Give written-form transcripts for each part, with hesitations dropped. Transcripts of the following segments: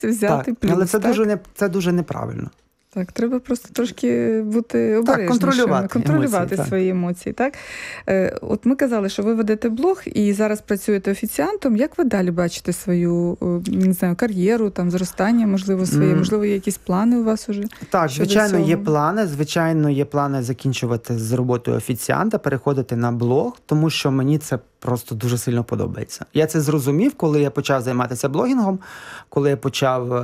взяти плюс. Але це дуже неправильно. Так, треба просто трошки бути обережнішими, контролювати емоції, свої емоції. Так? От ми казали, що ви ведете блог і зараз працюєте офіціантом. Як ви далі бачите свою, не знаю, кар'єру, там, зростання, можливо, своє? Можливо, є якісь плани у вас уже? Так, звичайно, є плани. Звичайно, є плани закінчувати з роботою офіціанта, переходити на блог, тому що мені це просто дуже сильно подобається. Я це зрозумів, коли я почав займатися блогінгом, коли я почав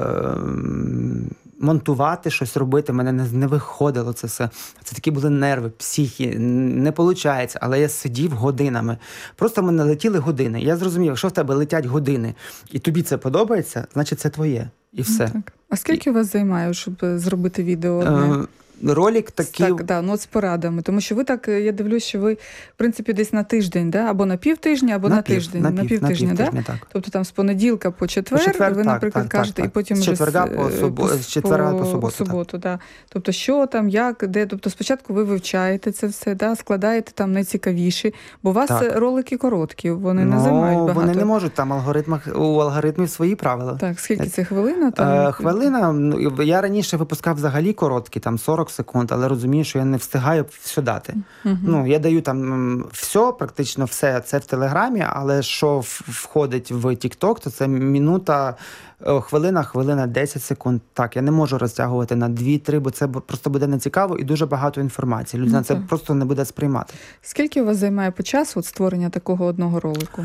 монтувати, щось робити, мене не виходило це все. Це такі були нерви, психі, не виходить, але я сидів годинами. Просто в мене летіли години. Я зрозумів, якщо в тебе летять години, і тобі це подобається, значить це твоє. І все. Так. А скільки у вас займає, щоб зробити відео одне? Ролик такий... Так, да, от з порадами. Тому що ви так, я дивлюсь, що ви, в принципі, десь на тиждень, да? Або на півтижня, або на тиждень. На півтижня, да? Так. Тобто там з понеділка по четвер, ви, наприклад, кажете, і потім з четверга по суботу. Да. Тобто що там, як, де. Тобто спочатку ви вивчаєте це все, да? Складаєте там найцікавіші, бо у вас ролики короткі, вони не займають багато. Вони не можуть, там у алгоритмів свої правила. Так, скільки це хвилина? Хвилина, я раніше випускав взагалі короткі, там 40 секунд, але розумію, що я не встигаю все дати. Я даю там все, практично все, це в Телеграмі, але що входить в TikTok, то це хвилина, 10 секунд. Так, я не можу розтягувати на 2-3, бо це просто буде нецікаво і дуже багато інформації. Людина це просто не буде сприймати. Скільки у вас займає по часу створення такого одного ролику?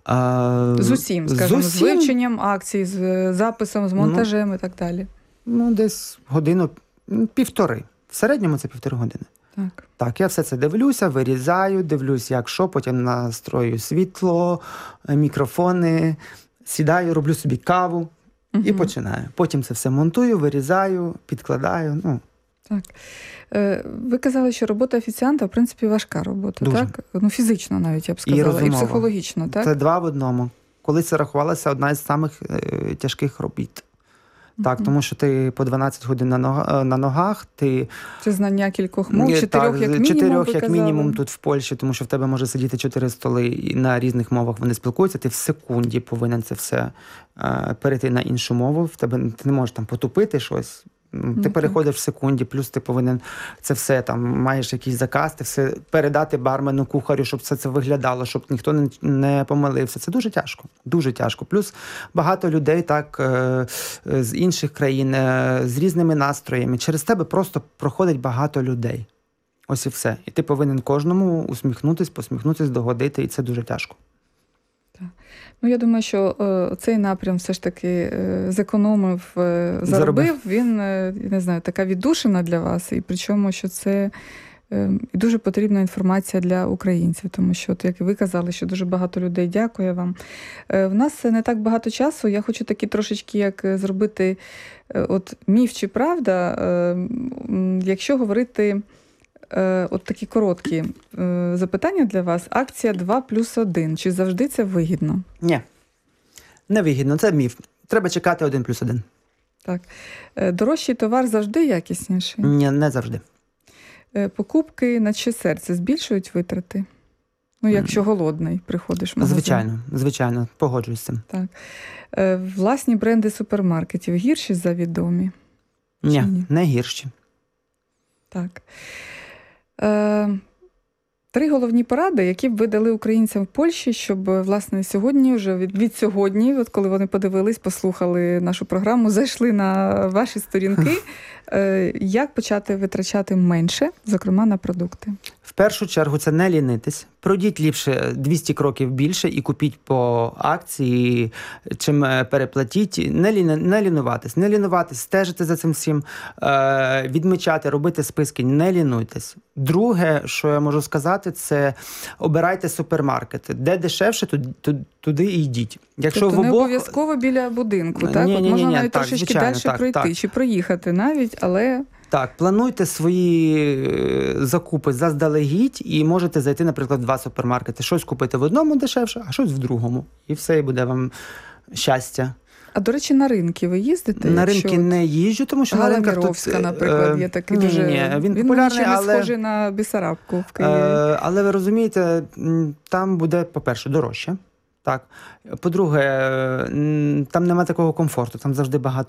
З усім, скажімо, з вивченням акцій, з записом, з монтажем і так далі? Десь годину, півтори. В середньому це 1,5 години. Так, я все це дивлюся, вирізаю, дивлюсь, як що, потім настрою світло, мікрофони, сідаю, роблю собі каву і починаю. Потім це все монтую, вирізаю, підкладаю. Так. Ви казали, що робота офіціанта, в принципі, важка робота, дуже. Так? Фізично навіть, я б сказала, і психологічно, так? Це 2 в одному. Колись це рахувалося одна із самих тяжких робіт. Так, тому що ти по 12 годин на ногах, Це знання кількох мов, 4 як мінімум, 4 як мінімум тут в Польщі, тому що в тебе може сидіти 4 столи і на різних мовах вони спілкуються, ти в секунді повинен це все перейти на іншу мову, ти не можеш там потупити щось. Ти переходиш в секунді, плюс ти повинен це все, там, маєш якийсь заказ, ти все передати бармену, кухарю, щоб все це виглядало, щоб ніхто не помилився. Це дуже тяжко, дуже тяжко. Плюс багато людей так з інших країн, з різними настроями. Через тебе просто проходить багато людей. Ось і все. І ти повинен кожному посміхнутись, догодити, і це дуже тяжко. Я думаю, що цей напрям все ж таки зекономив, заробив. Він, не знаю, така віддушина для вас. І причому, що це дуже потрібна інформація для українців. Тому що, як ви казали, що дуже багато людей дякує вам. В нас не так багато часу. Я хочу такі трошечки, як зробити міф чи правда, якщо говорити... От такі короткі запитання для вас. Акція 2+1. Чи завжди це вигідно? Ні. Не вигідно. Це міф. Треба чекати 1+1. Так. Дорожчий товар завжди якісніший? Ні, не завжди. Покупки на чиє серце збільшують витрати? Якщо голодний приходиш в магазин. Звичайно. Погоджуюсь з цим. Так. Власні бренди супермаркетів гірші за відомі? Ні, не гірші. Так. 3 головні поради, які б ви дали українцям в Польщі, щоб, власне, сьогодні, вже від сьогодні, от коли вони подивились, послухали нашу програму, зайшли на ваші сторінки, як почати витрачати менше, зокрема, на продукти? В першу чергу це не лінитись. Пройдіть ліпше 200 кроків більше і купіть по акції, чим переплатіть. Не лінуватись, стежити за цим всім, відмічати, робити списки, не лінуйтесь. Друге, що я можу сказати, це обирайте супермаркети. Де дешевше, туди і йдіть. Тобто не обов'язково біля будинку, так? Можна навіть трошечки далі пройти, чи проїхати навіть, але... Так, плануйте свої закупи заздалегідь і можете зайти, наприклад, в 2 супермаркети. Щось купити в одному дешевше, а щось в другому. І все, і буде вам щастя. А, до речі, на ринки ви їздите? На ринки не їжджу, тому що на ринках тут... наприклад, є такий дуже... Він популярний, але... не схожий на Бісарабку в Києві. Але ви розумієте, там буде, по-перше, дорожче. Так. По-друге, там нема такого комфорту, там завжди багато